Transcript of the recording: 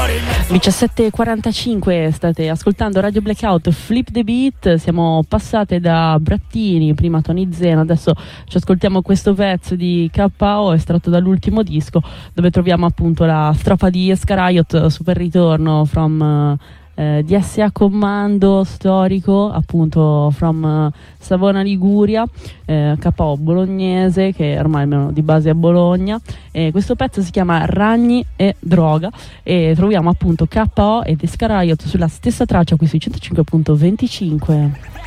17:45, state ascoltando Radio Blackout, Flip the Beat. Siamo passate da Brattini, prima Tony Zeno, adesso ci ascoltiamo questo pezzo di KO estratto dall'ultimo disco, dove troviamo appunto la strofa di Esca Riot, Super Ritorno from DSA Commando storico, appunto from Savona Liguria, KO bolognese che ormai è di base a Bologna. Questo pezzo si chiama Ragni e Droga e troviamo appunto KO ed Esca Riot sulla stessa traccia qui sui 105.25.